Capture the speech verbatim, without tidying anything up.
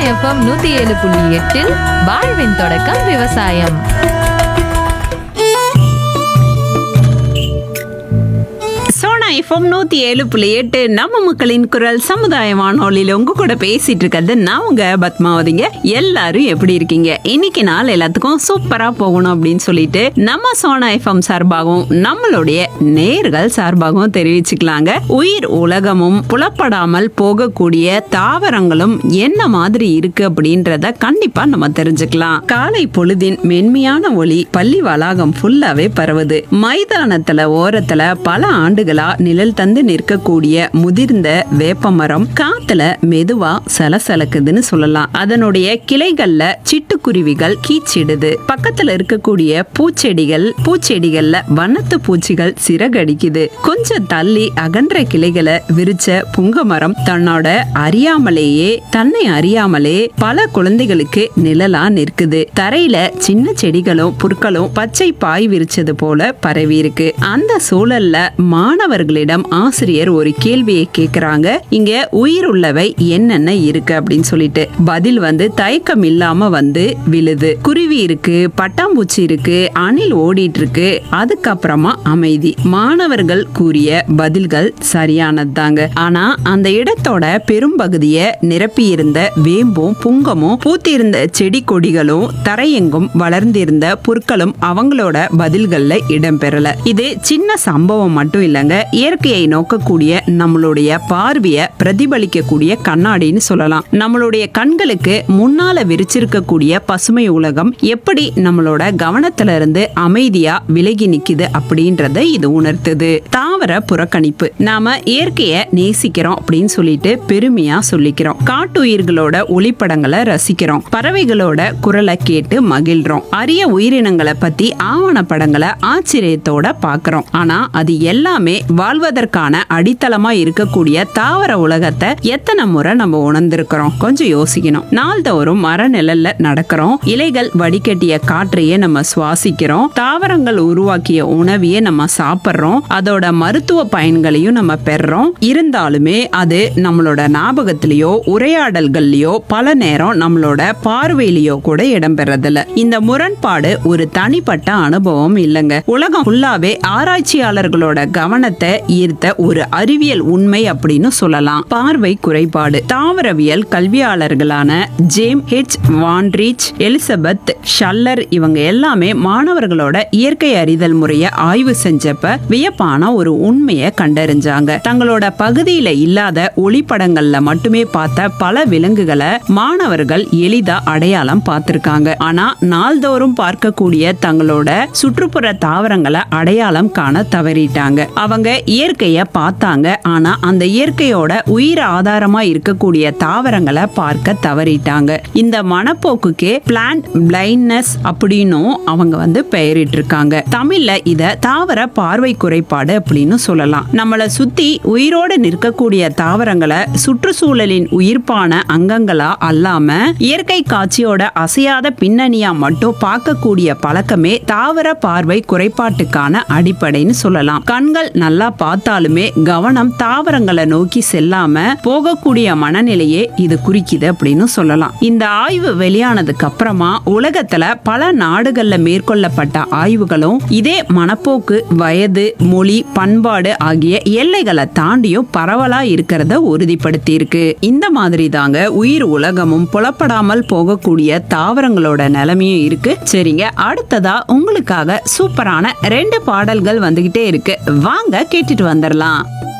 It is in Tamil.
எஃப்எம் நூத்தி ஏழு புள்ளி எட்டில் வாழ்வின் தொடக்கம் விவசாயம். சோனா எஃப்எம் நூத்தி ஏழு புள்ளி எட்டு நம்ம மக்களின் குரல் சமுதாய வானொலியில உங்க கூட பேசிட்டு இருக்கிறது நான் உங்க பத்மாவதிங்க. எல்லாரும் எப்படி இருக்கீங்க? இன்னைக்கு நாள் எல்லாத்துக்கும் சூப்பரா போகணும் அப்படின்னு சொல்லிட்டு நம்ம சோனா எஃப்எம் சார்பாகவும் நம்மளுடைய நேர்கள் சார்பாகவும் தெரிவிச்சுக்கலாங்க. உயிர் உலகமும் புலப்படாமல் போகக்கூடிய தாவரங்களும் என்ன மாதிரி இருக்கு அப்படின்றத கண்டிப்பா நம்ம தெரிஞ்சுக்கலாம். காலை பொழுதின் மென்மையான ஒளி பள்ளி வளாகம் ஃபுல்லாவே பரவுது. மைதானத்துல ஓரத்துல பல ஆண்டுகளா நிழல் தந்து நிற்கக்கூடிய முதிர்ந்த வேப்பமரம் காத்துல மெதுவா சலசலக்குதுன்னு சொல்லலாம். அதனுடைய கிளைகள்ல சிட்டுக்குருவிகள் கீச்சிடுது. பக்கத்துல இருக்கக்கூடிய பூச்செடிகள் பூச்செடிகள்ல வண்ணத்து பூச்சிகள் சிறகடிக்குது. கொஞ்சம் தள்ளி அகன்ற கிளைகளை விரிச்ச புங்கமரம் தன்னோட அறியாமலேயே தன்னை அறியாமலே பல குழந்தைகளுக்கு நிழலா நிற்குது. தரையில சின்ன செடிகளும் புற்களும் பச்சை பாய் விரிச்சது போல பரவி இருக்கு. அந்த சூழல்ல மாணவர்களிடம் ஆசிரியர் ஒரு கேள்வியை கேக்குறாங்க. இங்க உயிர் உள்ளவை என்னென்ன இருக்கு அப்படின்னு சொல்லிட்டு பதில் வந்து தயக்கம் இல்லாம வந்து விழுது. குருவி இருக்கு, பட்டாம்பூச்சி இருக்கு, அணில் ஓடிட்டு இருக்கு. அதுக்கப்புறமா அமைதி. மாணவர்கள் கூறிய பதில்கள் சரியானதாங்க. ஆனா அந்த இடத்தோட பெரும்பகுதியை நிரப்பி இருந்த வேம்பும் புங்கமும் பூத்திருந்த செடி கொடிகளும் தரையெங்கும் வளர்ந்திருந்த புற்களும் அவங்களோட பதில்கள்ல இடம்பெறல. இது சின்ன சம்பவம் மட்டும் இல்லங்க, இயற்கையை நோக்கக்கூடிய நம்மளுடைய பார்வையை பிரதிபலிக்கக்கூடிய கண்ணாடின்னு சொல்லலாம். நம்மளுடைய கண்களுக்கு முன்னால விரிச்சிருக்கக்கூடிய பசுமை உலகம் எப்படி நம்மளோட கவனத்துல இருந்து அமைதியா விலகி நிக்குது அப்படின்றத இது உணர்த்துது. தாவர புறக்கணிப்பு. நாம இயற்கையை நேசிக்கிறோம் அப்படின்னு சொல்லிட்டு பெருமையா சொல்லிக்கிறோம். காட்டுயிர்களோட ஒளிப்படங்களை ரசிக்கிறோம். பறவைகளோட குரலை கேட்டு மகிழ்றோம். அரிய உயிரினங்களை பத்தி ஆவணப்படங்களை ஆச்சரியத்தோட பாக்குறோம். ஆனா அது எல்லாமே வாழ்வதற்கான அடித்தளமா இருக்கக்கூடிய தாவர உலகத்தை எத்தனை முறை நம்ம உணர்ந்திருக்கிறோம்? கொஞ்சம் யோசிக்கணும். நாள்தோறும் மர நிழல்ல நடக்கிறோம். இலைகள் வடிகட்டிய காற்றையே நம்ம சுவாசிக்கிறோம். தாவரங்கள் உருவாக்கிய உணவையே நம்ம சாப்பிடுறோம். அதோட மருத்துவ பயன்களையும் நம்ம பெறறோம். இருந்தாலுமே அது நம்மளோட ஞாபகத்திலேயோ உரையாடல்கள்லயோ பல நேரம் நம்மளோட பார்வையிலேயோ கூட இடம்பெறதில்ல. இந்த முரண்பாடு ஒரு தனிப்பட்ட அனுபவம் இல்லைங்க. உலகம் ஃபுல்லாவே ஆராய்ச்சியாளர்களோட கவனத்தை ஈர்த்த ஒரு அறிவியல் உண்மை அப்படின்னு சொல்லலாம். பார்வை குறைபாடு. தாவரவியல் கல்வியாளர்களான ஜேம் ஹெச் வான்ட்ரிச், எலிசபெத் ஷல்லர் இவங்க எல்லாமே மாணவர்களோட இயற்கை அறிதல் முறையை ஆய்வு செஞ்சப்ப வியப்பான ஒரு உண்மையை கண்டறிஞ்சாங்க. தங்களோட பகுதியில இல்லாத ஒளிப்படங்கள்ல மட்டுமே பார்த்த பல விலங்குகளை மாணவர்கள் எளிதா அடையாளம் பார்த்திருக்காங்க. ஆனா நாள்தோறும் பார்க்கக்கூடிய தங்களோட சுற்றுப்புற தாவரங்களை அடையாளம் காண தவறிட்டாங்க. அவங்க இயற்கைய பார்த்தாங்க, ஆனா அந்த இயற்கையோட உயிர் ஆதாரமா இருக்கக்கூடிய தாவரங்களை பார்க்க தவறிட்டாங்க. இந்த மனப்போக்குக்கு பிளான்ட் பிளைண்ட்னஸ் அப்படின்னும் அவங்க வந்து பெயரிட்டு இருக்காங்க. தமிழ்ல இத தாவர பார்வை குறைபாடு அப்படின்னு சொல்லலாம். நம்மளை சுத்தி உயிரோட நிற்கக்கூடிய தாவரங்களை சுற்றுச்சூழலின் உயிர்ப்பான அங்கங்களா அல்லாம இயற்கை காட்சியோட அசையாத பின்னணியா மட்டும் பார்க்கக்கூடிய பழக்கமே தாவர பார்வை குறைபாட்டுக்கான அடிப்படைன்னு சொல்லலாம். கண்கள் நல்லா பார்த்தாலுமே கவனம் தாவரங்களை நோக்கி செல்லாம போகக்கூடிய மனநிலையே இது குறிக்குது அப்படின்னு சொல்லலாம். இந்த ஆய்வு வெளியானதுக்கு அப்புறமா உலகத்துல பல நாடுகள்ல மேற்கொள்ளப்பட்ட ஆய்வுகளும் இதே மனப்போக்கு வயது, மொழி, பண்பாடு ஆகிய எல்லைகளை தாண்டியும் பரவலா இருக்கிறத உறுதிப்படுத்தி இருக்கு. இந்த மாதிரி தாங்க உயிர் உலகமும் புலப்படாமல் போகக்கூடிய தாவரங்களோட நிலைமையும் இருக்கு. சரிங்க, அடுத்ததா உங்களுக்காக சூப்பரான ரெண்டு பாடல்கள் வந்துகிட்டே இருக்கு. வாங்க கேட்டுட்டு வந்துடலாம்.